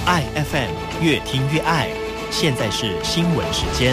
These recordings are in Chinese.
爱 FM， 越听越爱。现在是新闻时间。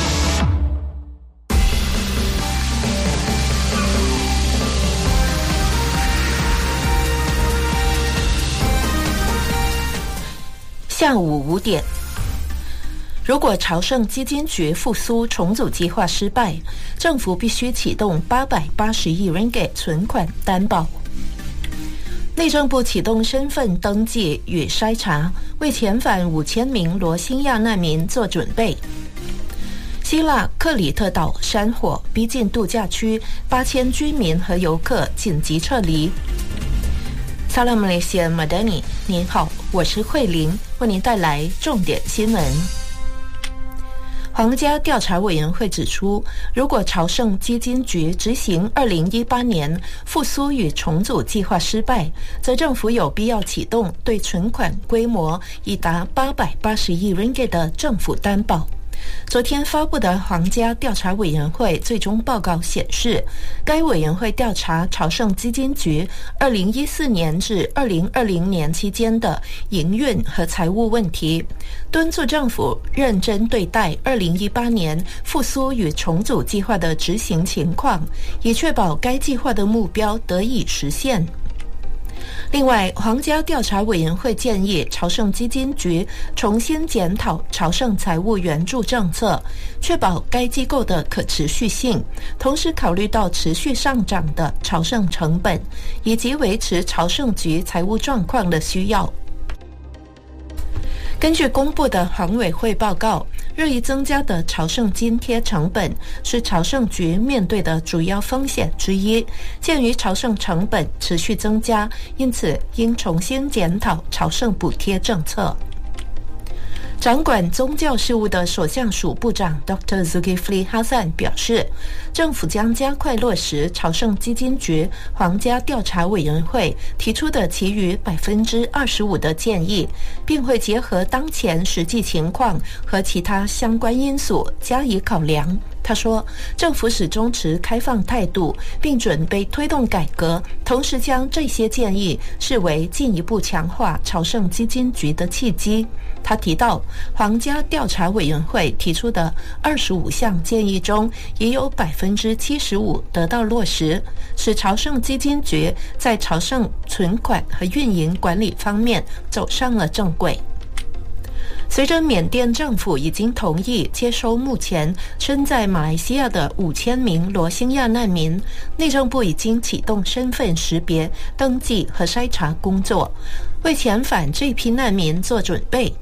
下午5点，如果朝圣基金局复苏重组计划失败，政府必须启动880亿 ringgit 存款担保。内政部启动身份登记与筛查，为遣返5000名罗兴亚难民做准备。希腊克里特岛山火逼近度假区，8000居民和游客紧急撤离。Salam Malaysia Madani， 您好，我是慧玲，为您带来重点新闻。皇家调查委员会指出，如果朝圣基金局执行2018年复苏与重组计划失败，则政府有必要启动对存款规模已达880亿 ringgit 的政府担保。昨天发布的皇家调查委员会最终报告显示，该委员会调查朝圣基金局2014年至2020年期间的营运和财务问题，敦促政府认真对待2018年复苏与重组计划的执行情况，以确保该计划的目标得以实现。另外，皇家调查委员会建议朝圣基金局重新检讨朝圣财务援助政策，确保该机构的可持续性，同时考虑到持续上涨的朝圣成本，以及维持朝圣局财务状况的需要。根据公布的黄委会报告，日益增加的朝圣津贴成本是朝圣局面对的主要风险之一。鉴于朝圣成本持续增加，因此应重新检讨朝圣补贴政策。掌管宗教事务的首相署部长 Dr. Zulkifli Hasan 表示，政府将加快落实朝圣基金局皇家调查委员会提出的其余25%的建议，并会结合当前实际情况和其他相关因素加以考量。他说，政府始终持开放态度，并准备推动改革，同时将这些建议视为进一步强化朝圣基金局的契机。他提到，皇家调查委员会提出的25项建议中，也有75%得到落实，使朝圣基金局在朝圣存款和运营管理方面走上了正轨。随着缅甸政府已经同意接收目前身在马来西亚的5000名罗兴亚难民，内政部已经启动身份识别、登记和筛查工作，为遣返这批难民做准备。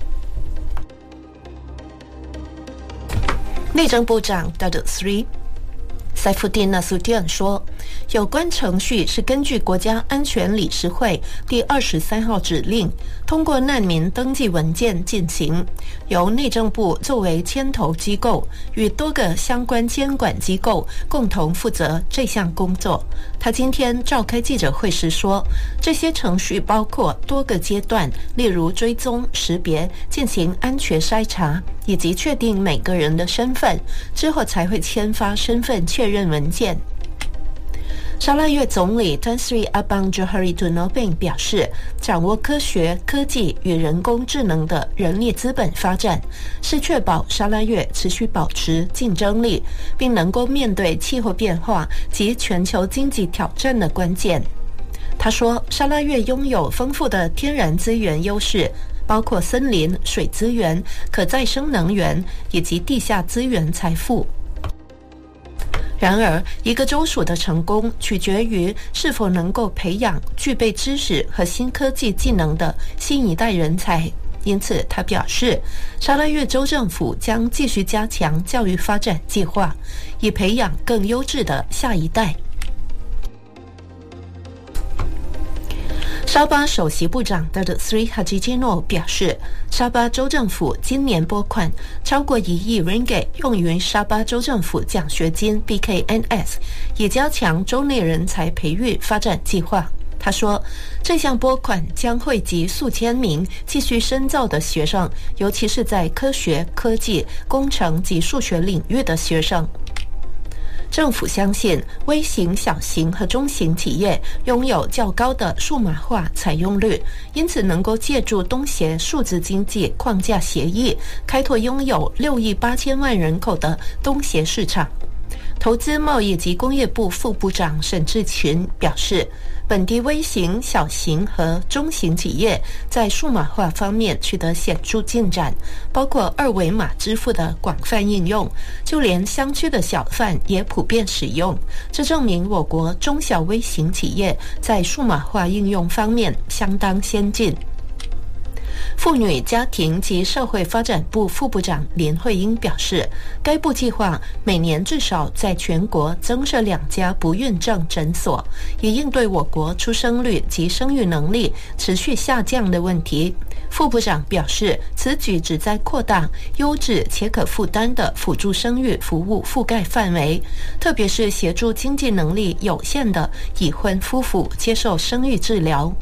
内政部长 Datuk Seri Saifuddin Nasution 说，有关程序是根据国家安全理事会第23号指令，通过难民登记文件进行，由内政部作为牵头机构，与多个相关监管机构共同负责这项工作。他今天召开记者会时说，这些程序包括多个阶段，例如追踪、识别、进行安全筛查，以及确定每个人的身份，之后才会签发身份确认文件。沙拉越总理 Tan Sri Abang Johari Tunobin 表示，掌握科学、科技与人工智能的人力资本发展，是确保沙拉越持续保持竞争力，并能够面对气候变化及全球经济挑战的关键。他说，沙拉越拥有丰富的天然资源优势，包括森林、水资源、可再生能源以及地下资源财富。然而，一个州属的成功取决于是否能够培养具备知识和新科技技能的新一代人才。因此，他表示，沙拉越州政府将继续加强教育发展计划，以培养更优质的下一代。沙巴首席部长 Datuk Seri Haji Jino 表示，沙巴州政府今年拨款超过1亿 ringgit 用于沙巴州政府奖学金 BKNS， 以加强州内人才培育发展计划。他说，这项拨款将惠及数千名继续深造的学生，尤其是在科学、科技、工程及数学领域的学生。 政府相信微型、小型和中型企业拥有较高的数码化采用率，因此能够借助东协数字经济框架协议，开拓拥有6亿8千万人口的东协市场。投资贸易及工业部副部长沈志群表示，本地微型、小型和中型企业在数码化方面取得显著进展，包括2维码支付的广泛应用，就连乡区的小贩也普遍使用。这证明我国中小微型企业在数码化应用方面相当先进。妇女家庭及社会发展部副部长林慧英表示，该部计划每年至少在全国增设2家不孕症诊所，以应对我国出生率及生育能力持续下降的问题。副部长表示，此举旨在扩大优质且可负担的辅助生育服务覆盖范围，特别是协助经济能力有限的已婚夫妇接受生育治疗。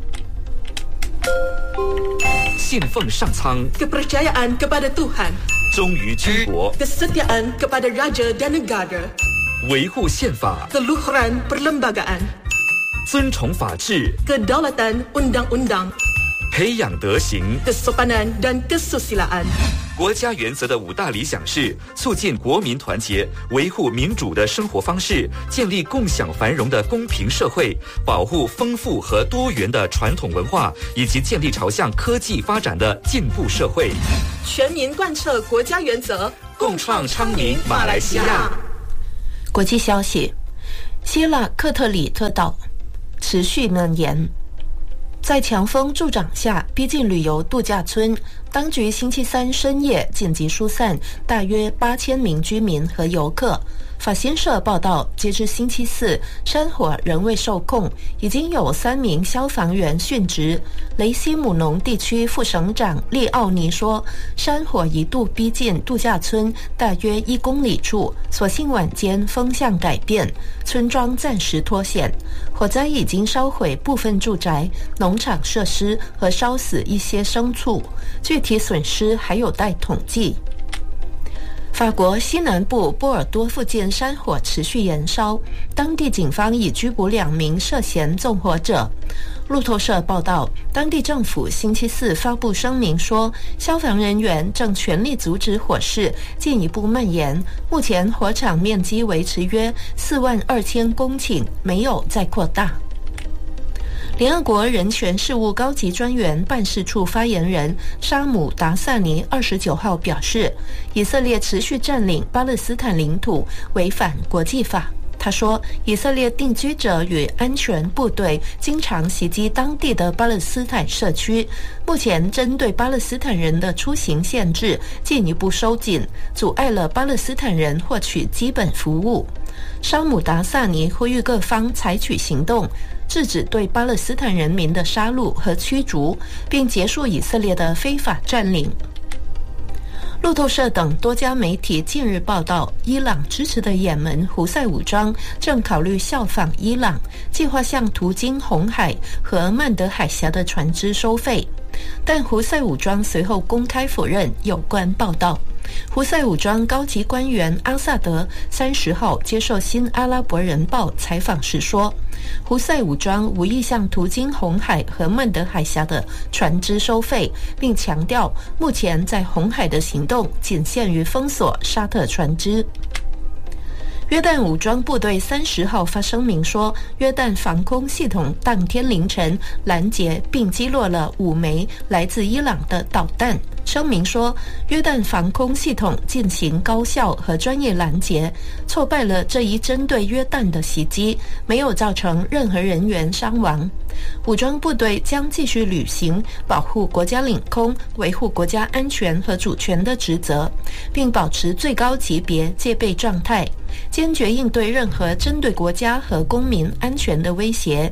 信奉上苍 kepercayaan kepada Tuhan 忠于军国 kesetiaan kepada raja dan negara 维护宪法 keluhuran perlembagaan 尊崇法治 kedaulatan undang-undang 培养德行 kesopanan dan kesusilaan 国家原则的5大理想是促进国民团结，维护民主的生活方式，建立共享繁荣的公平社会，保护丰富和多元的传统文化，以及建立朝向科技发展的进步社会。 全民贯彻国家原则， 共创昌明马来西亚。 国际消息，希腊克特里特岛持续蔓延，在强风助长下逼近旅游度假村，当局星期三深夜紧急疏散大约8000名居民和游客。法新社报道，截至星期四，山火仍未受控，已经有3名消防员殉职。雷西姆农地区副省长利奥尼说，山火一度逼近度假村大约1公里处，所幸晚间风向改变，村庄暂时脱险。火灾已经烧毁部分住宅、农场设施和烧死一些牲畜，具体损失还有待统计。法国西南部波尔多附近山火持续延烧，当地警方已拘捕2名涉嫌纵火者。路透社报道，当地政府星期四发布声明说，消防人员正全力阻止火势进一步蔓延，目前火场面积维持约42000公顷，没有再扩大。联合国人权事务高级专员办事处发言人沙姆达萨尼29号表示，以色列持续占领巴勒斯坦领土，违反国际法。他说，以色列定居者与安全部队经常袭击当地的巴勒斯坦社区，目前针对巴勒斯坦人的出行限制进一步收紧，阻碍了巴勒斯坦人获取基本服务。沙姆达萨尼呼吁各方采取行动，制止对巴勒斯坦人民的杀戮和驱逐，并结束以色列的非法占领。路透社等多家媒体近日报道，伊朗支持的也门胡塞武装正考虑效仿伊朗，计划向途经红海和曼德海峡的船只收费，但胡塞武装随后公开否认有关报道。胡塞武装高级官员阿萨德30号接受新阿拉伯人报采访时说，胡塞武装无意向途经红海和曼德海峡的船只收费，并强调目前在红海的行动仅限于封锁沙特船只。约旦武装部队30号发声明说，约旦防空系统当天凌晨拦截并击落了5枚来自伊朗的导弹。声明说，约旦防空系统进行高效和专业拦截，挫败了这一针对约旦的袭击，没有造成任何人员伤亡。武装部队将继续履行保护国家领空、维护国家安全和主权的职责，并保持最高级别戒备状态，坚决应对任何针对国家和公民安全的威胁。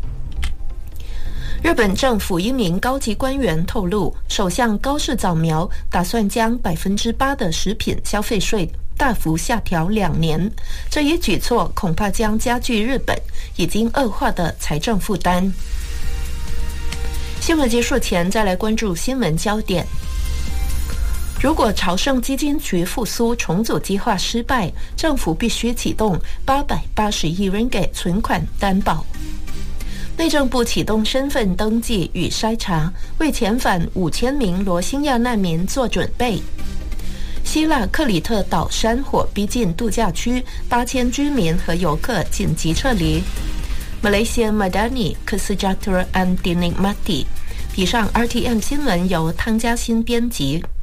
日本政府一名高级官员透露，首相高市早苗打算将8%的食品消费税大幅下调2年，这一举措恐怕将加剧日本已经恶化的财政负担。新闻结束前，再来关注新闻焦点。 如果朝圣基金局复苏重组计划失败，政府必须启动880亿 ringgit 存款担保。内政部启动身份登记与筛查，为遣返5000名罗兴亚难民做准备。希腊克里特岛山火逼近度假区，8000居民和游客紧急撤离。Malaysia Madani Kesejahteraan Dinikmati。以上 RTM 新闻由汤嘉欣编辑。